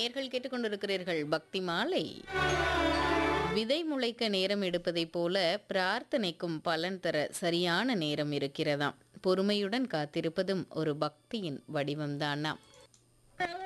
நேயர்கள் கேட்டுக்கொண்டிருக்கிறீர்கள் பக்தி மாலை. விதை முளைக்க நேரம் எடுப்பதைப் போல பிரார்த்தனைக்கும் பலன் தர சரியான நேரம் இருக்கிறதாம். பொறுமையுடன் காத்திருப்பதும் ஒரு பக்தியின் வடிவம்தானாம்.